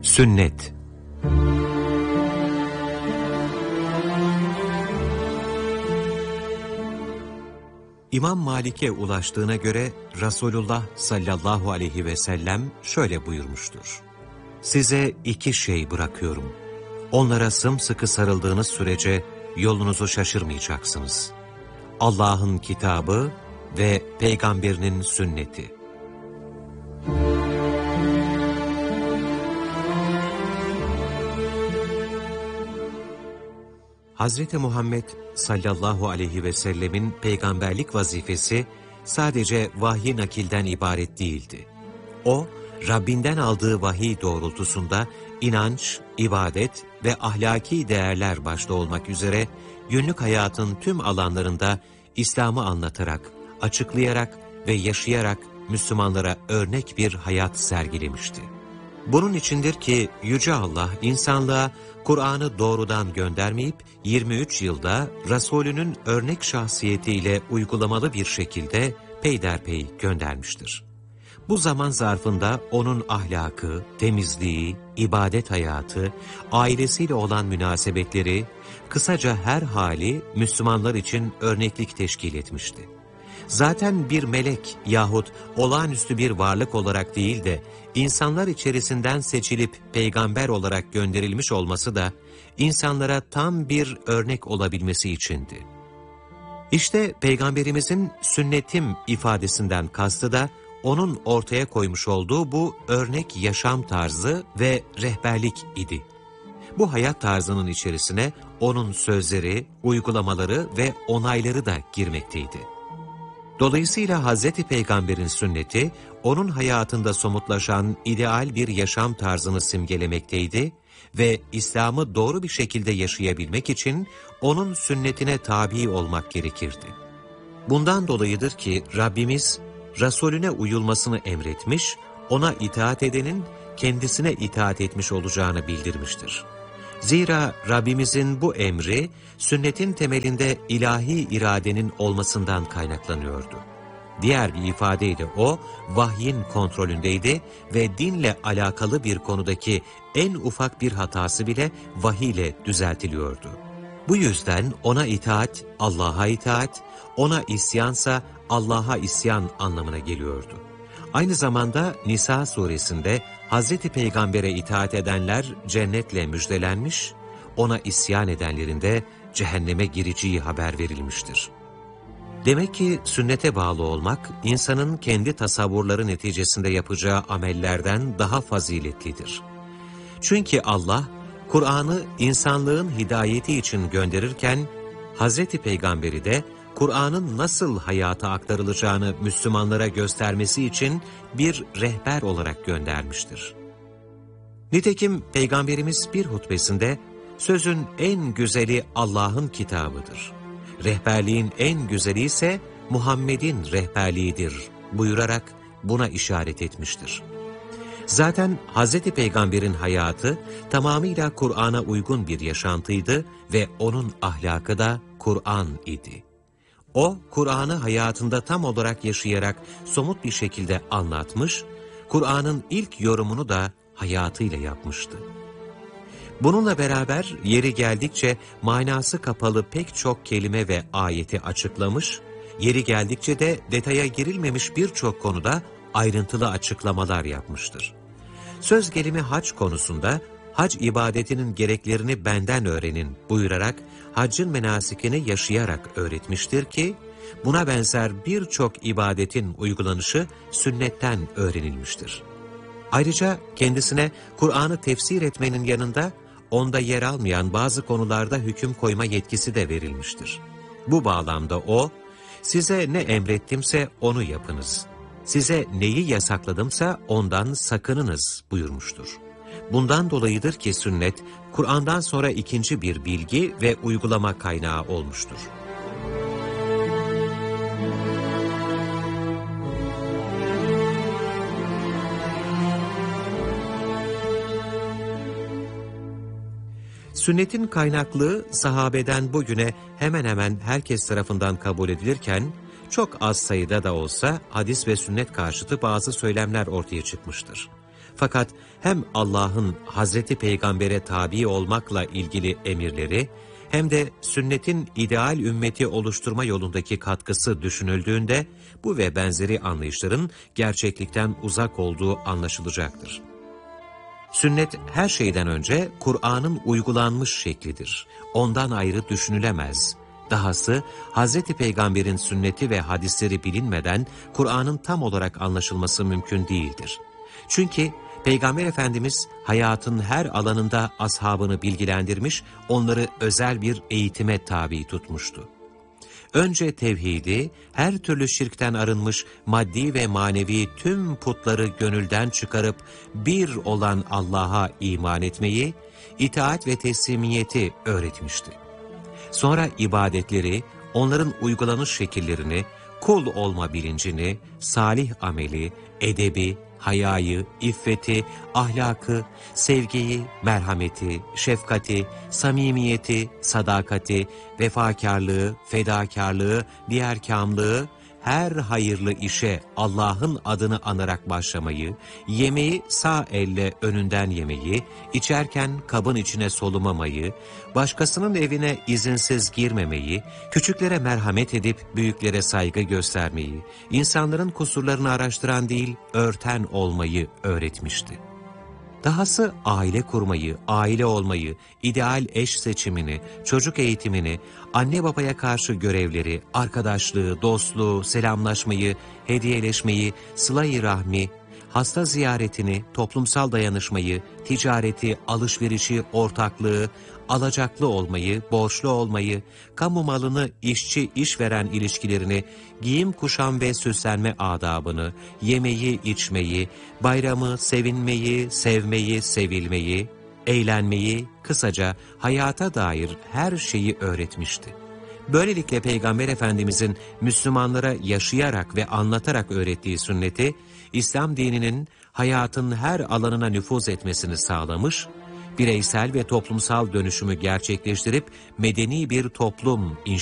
Sünnet. İmam Malik'e ulaştığına göre Resulullah sallallahu aleyhi ve sellem şöyle buyurmuştur. Size iki şey bırakıyorum. Onlara sımsıkı sarıldığınız sürece yolunuzu şaşırmayacaksınız. Allah'ın kitabı ve peygamberinin sünneti. Hazreti Muhammed sallallahu aleyhi ve sellemin peygamberlik vazifesi sadece vahyi nakilden ibaret değildi. O, Rabbinden aldığı vahiy doğrultusunda inanç, ibadet ve ahlaki değerler başta olmak üzere günlük hayatın tüm alanlarında İslam'ı anlatarak, açıklayarak ve yaşayarak Müslümanlara örnek bir hayat sergilemişti. Bunun içindir ki Yüce Allah insanlığa Kur'an'ı doğrudan göndermeyip 23 yılda Resulünün örnek şahsiyetiyle uygulamalı bir şekilde peyderpey göndermiştir. Bu zaman zarfında onun ahlakı, temizliği, ibadet hayatı, ailesiyle olan münasebetleri, kısaca her hali Müslümanlar için örneklik teşkil etmişti. Zaten bir melek yahut olağanüstü bir varlık olarak değil de insanlar içerisinden seçilip peygamber olarak gönderilmiş olması da insanlara tam bir örnek olabilmesi içindi. İşte Peygamberimizin sünnetim ifadesinden kastı da onun ortaya koymuş olduğu bu örnek yaşam tarzı ve rehberlik idi. Bu hayat tarzının içerisine onun sözleri, uygulamaları ve onayları da girmekteydi. Dolayısıyla Hz. Peygamber'in sünneti, onun hayatında somutlaşan ideal bir yaşam tarzını simgelemekteydi ve İslam'ı doğru bir şekilde yaşayabilmek için onun sünnetine tabi olmak gerekirdi. Bundan dolayıdır ki Rabbimiz, Resulüne uyulmasını emretmiş, ona itaat edenin kendisine itaat etmiş olacağını bildirmiştir. Zira Rabbimizin bu emri, sünnetin temelinde ilahi iradenin olmasından kaynaklanıyordu. Diğer bir ifadeyle o, vahyin kontrolündeydi ve dinle alakalı bir konudaki en ufak bir hatası bile vahiy ile düzeltiliyordu. Bu yüzden ona itaat, Allah'a itaat, ona isyansa Allah'a isyan anlamına geliyordu. Aynı zamanda Nisa suresinde Hz. Peygamber'e itaat edenler cennetle müjdelenmiş, ona isyan edenlerin de cehenneme gireceği haber verilmiştir. Demek ki sünnete bağlı olmak, insanın kendi tasavvurları neticesinde yapacağı amellerden daha faziletlidir. Çünkü Allah, Kur'an'ı insanlığın hidayeti için gönderirken, Hz. Peygamber'i de Kur'an'ın nasıl hayata aktarılacağını Müslümanlara göstermesi için bir rehber olarak göndermiştir. Nitekim Peygamberimiz bir hutbesinde, sözün en güzeli Allah'ın kitabıdır, rehberliğin en güzeli ise Muhammed'in rehberliğidir buyurarak buna işaret etmiştir. Zaten Hz. Peygamber'in hayatı tamamıyla Kur'an'a uygun bir yaşantıydı ve onun ahlakı da Kur'an idi. O, Kur'an'ı hayatında tam olarak yaşayarak somut bir şekilde anlatmış, Kur'an'ın ilk yorumunu da hayatıyla yapmıştı. Bununla beraber yeri geldikçe manası kapalı pek çok kelime ve ayeti açıklamış, yeri geldikçe de detaya girilmemiş birçok konuda ayrıntılı açıklamalar yapmıştır. Söz gelimi hac konusunda, hac ibadetinin gereklerini benden öğrenin buyurarak haccın menasikini yaşayarak öğretmiştir ki, buna benzer birçok ibadetin uygulanışı sünnetten öğrenilmiştir. Ayrıca kendisine Kur'an'ı tefsir etmenin yanında, onda yer almayan bazı konularda hüküm koyma yetkisi de verilmiştir. Bu bağlamda o, size ne emrettimse onu yapınız, size neyi yasakladımsa ondan sakınınız buyurmuştur. Bundan dolayıdır ki sünnet, Kur'an'dan sonra ikinci bir bilgi ve uygulama kaynağı olmuştur. Sünnetin kaynaklığı sahabeden bugüne hemen hemen herkes tarafından kabul edilirken, çok az sayıda da olsa hadis ve sünnet karşıtı bazı söylemler ortaya çıkmıştır. Fakat hem Allah'ın Hazreti Peygamber'e tabi olmakla ilgili emirleri, hem de sünnetin ideal ümmeti oluşturma yolundaki katkısı düşünüldüğünde, bu ve benzeri anlayışların gerçeklikten uzak olduğu anlaşılacaktır. Sünnet her şeyden önce Kur'an'ın uygulanmış şeklidir. Ondan ayrı düşünülemez. Dahası Hz. Peygamber'in sünneti ve hadisleri bilinmeden Kur'an'ın tam olarak anlaşılması mümkün değildir. Çünkü Peygamber Efendimiz hayatın her alanında ashabını bilgilendirmiş, onları özel bir eğitime tabi tutmuştu. Önce tevhidi, her türlü şirkten arınmış maddi ve manevi tüm putları gönülden çıkarıp bir olan Allah'a iman etmeyi, itaat ve teslimiyeti öğretmişti. Sonra ibadetleri, onların uygulanış şekillerini, kul olma bilincini, salih ameli, edebi, hayayı, iffeti, ahlakı, sevgiyi, merhameti, şefkati, samimiyeti, sadakati, vefakarlığı, fedakarlığı, diğerkâmlığı, her hayırlı işe Allah'ın adını anarak başlamayı, yemeği sağ elle önünden yemeyi, içerken kabın içine solumamayı, başkasının evine izinsiz girmemeyi, küçüklere merhamet edip büyüklere saygı göstermeyi, insanların kusurlarını araştıran değil, örten olmayı öğretmişti. Dahası aile kurmayı, aile olmayı, ideal eş seçimini, çocuk eğitimini, anne babaya karşı görevleri, arkadaşlığı, dostluğu, selamlaşmayı, hediyeleşmeyi, sıla-i rahmi, hasta ziyaretini, toplumsal dayanışmayı, ticareti, alışverişi, ortaklığı, alacaklı olmayı, borçlu olmayı, kamu malını, işçi, işveren ilişkilerini, giyim, kuşam ve süslenme adabını, yemeyi, içmeyi, bayramı, sevinmeyi, sevmeyi, sevilmeyi, eğlenmeyi, kısaca hayata dair her şeyi öğretmişti. Böylelikle Peygamber Efendimizin Müslümanlara yaşayarak ve anlatarak öğrettiği sünneti, İslam dininin hayatın her alanına nüfuz etmesini sağlamış, bireysel ve toplumsal dönüşümü gerçekleştirip medeni bir toplum inşa